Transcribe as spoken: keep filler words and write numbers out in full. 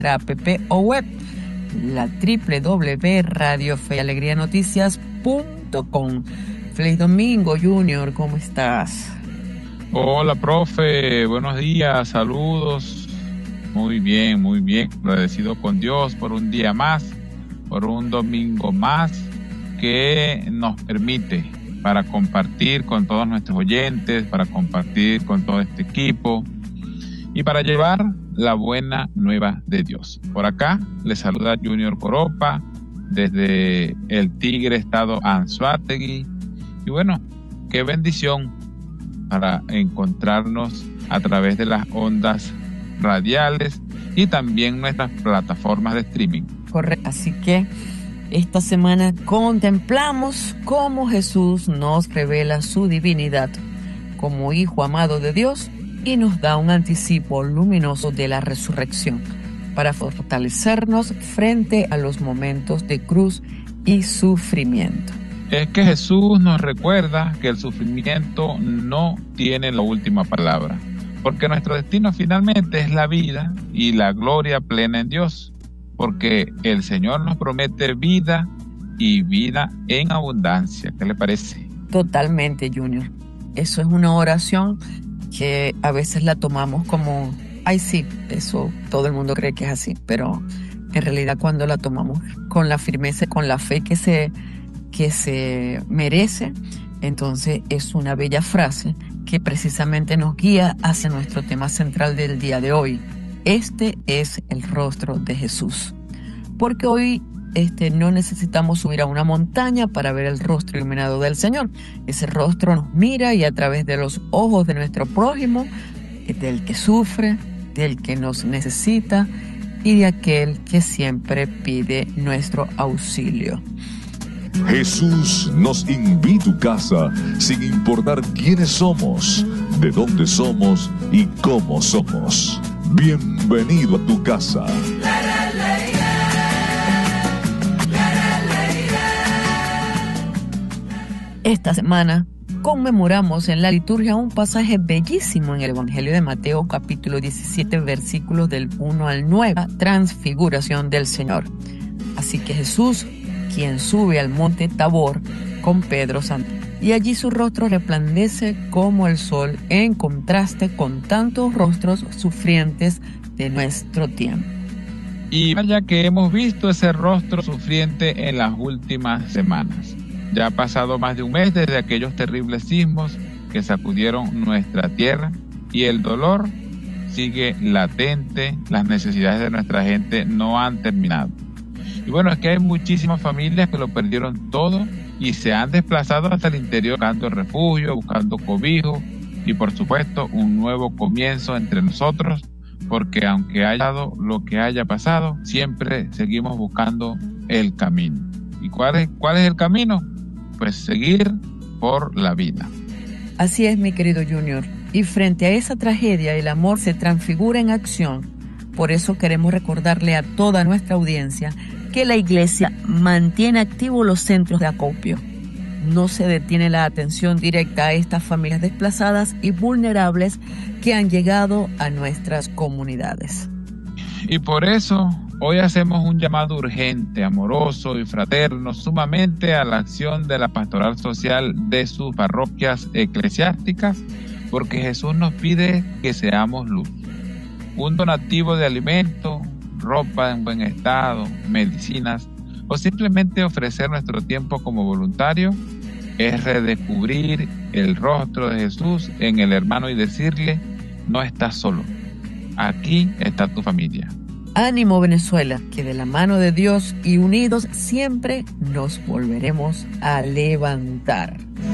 app o web, la doble u doble u doble u punto radio fe y alegría noticias punto com. Feliz domingo, Junior, ¿cómo estás? Hola, profe, buenos días, saludos. Muy bien, muy bien, agradecido con Dios por un día más, por un domingo más que nos permite para compartir con todos nuestros oyentes, para compartir con todo este equipo y para llevar la buena nueva de Dios. Por acá les saluda Junior Coropa desde el Tigre, estado Anzoátegui. Y bueno, qué bendición para encontrarnos a través de las ondas radiales y también nuestras plataformas de streaming. Correcto, así que esta semana contemplamos cómo Jesús nos revela su divinidad como Hijo amado de Dios y nos da un anticipo luminoso de la resurrección para fortalecernos frente a los momentos de cruz y sufrimiento. Es que Jesús nos recuerda que el sufrimiento no tiene la última palabra, porque nuestro destino finalmente es la vida y la gloria plena en Dios, porque el Señor nos promete vida y vida en abundancia. ¿Qué le parece? Totalmente, Junior. Eso es una oración que a veces la tomamos como, ay sí, eso todo el mundo cree que es así, pero en realidad cuando la tomamos con la firmeza, con la fe que se, que se merece, entonces es una bella frase que precisamente nos guía hacia nuestro tema central del día de hoy. Este es el rostro de Jesús, porque hoy Este, no necesitamos subir a una montaña para ver el rostro iluminado del Señor. Ese rostro nos mira y a través de los ojos de nuestro prójimo, del que sufre, del que nos necesita y de aquel que siempre pide nuestro auxilio. Jesús nos invita a tu casa sin importar quiénes somos, de dónde somos y cómo somos. Bienvenido a tu casa. Esta semana conmemoramos en la liturgia un pasaje bellísimo en el Evangelio de Mateo, capítulo diecisiete, versículos del uno al nueve, la transfiguración del Señor. Así que Jesús, quien sube al monte Tabor con Pedro, Santiago, y allí su rostro resplandece como el sol en contraste con tantos rostros sufrientes de nuestro tiempo. Y vaya que hemos visto ese rostro sufriente en las últimas semanas. Ya ha pasado más de un mes desde aquellos terribles sismos que sacudieron nuestra tierra y el dolor sigue latente, las necesidades de nuestra gente no han terminado. Y bueno, es que hay muchísimas familias que lo perdieron todo y se han desplazado hasta el interior buscando refugio, buscando cobijo y por supuesto un nuevo comienzo entre nosotros, porque aunque haya dado lo que haya pasado, siempre seguimos buscando el camino. ¿Y cuál es, cuál es el camino? Pues seguir por la vida. Así es, mi querido Junior. Y frente a esa tragedia, el amor se transfigura en acción. Por eso queremos recordarle a toda nuestra audiencia que la Iglesia mantiene activos los centros de acopio. No se detiene la atención directa a estas familias desplazadas y vulnerables que han llegado a nuestras comunidades. Y por eso hoy hacemos un llamado urgente, amoroso y fraterno, sumamente a la acción de la pastoral social de sus parroquias eclesiásticas, porque Jesús nos pide que seamos luz. Un donativo de alimento, ropa en buen estado, medicinas, o simplemente ofrecer nuestro tiempo como voluntario, es redescubrir el rostro de Jesús en el hermano y decirle, no estás solo, aquí está tu familia. Ánimo, Venezuela, que de la mano de Dios y unidos siempre nos volveremos a levantar.